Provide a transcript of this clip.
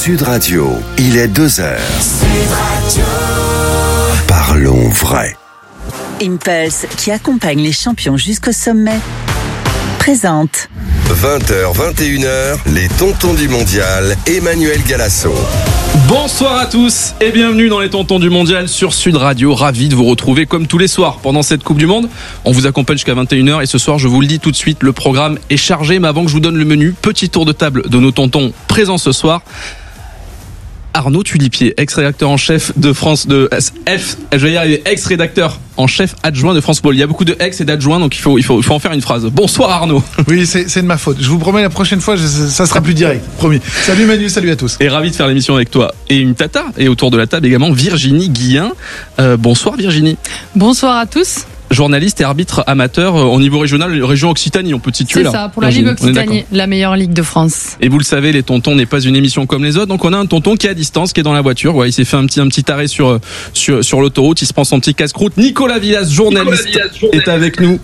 Sud Radio, il est 2h. Parlons vrai. Impulse, qui accompagne les champions jusqu'au sommet, présente 20h, 21h, les tontons du mondial, Emmanuel Galasso. Bonsoir à tous et bienvenue dans les tontons du mondial sur Sud Radio. Ravi de vous retrouver comme tous les soirs pendant cette Coupe du Monde. On vous accompagne jusqu'à 21h et ce soir, je vous le dis tout de suite, le programme est chargé. Mais avant que je vous donne le menu, petit tour de table de nos tontons présents ce soir. Arnaud Tulipier, ex-rédacteur en chef de France de F. Je vais y arriver, ex-rédacteur en chef adjoint de France Ball. Il y a beaucoup de ex et d'adjoints, donc il faut en faire une phrase. Bonsoir Arnaud. Oui, c'est de ma faute. Je vous promets, la prochaine fois, ça sera plus direct. Promis. Salut Manu, salut à tous. Et ravi de faire l'émission avec toi. Et une tata. Et autour de la table également, Virginie Guillen. Bonsoir Virginie. Bonsoir à tous. Journaliste et arbitre amateur au niveau régional, région Occitanie, on peut te situer là. C'est ça, pour la Ligue Occitanie, la meilleure ligue de France. Et vous le savez, les tontons n'est pas une émission comme les autres, donc on a un tonton qui est à distance, qui est dans la voiture. Ouais, il s'est fait un petit arrêt sur l'autoroute, il se prend son petit casse-croûte. Nicolas Villas, journaliste, est avec nous.